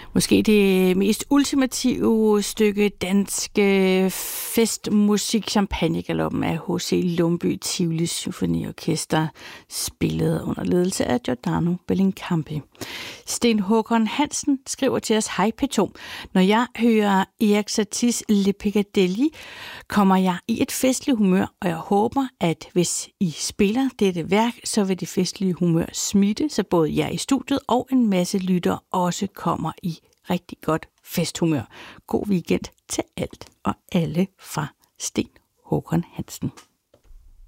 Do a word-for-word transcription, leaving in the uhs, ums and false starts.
Måske det mest ultimative stykke danske festmusik, Champagnegaloppen af H C Lumbye Tivoli Symfoniorkester, spillet under ledelse af Giordano Bellincampi. Sten Håkon Hansen skriver til os: Hej P to. Når jeg hører Erik Satie's Le Piccadilly, kommer jeg i et festligt humør, og jeg håber, at hvis I spiller dette værk, så vil det festlige humør smitte, så både jer i studiet og en masse lyttere også kommer i rigtig godt festhumør. God weekend til alt og alle fra Sten Håkon Hansen.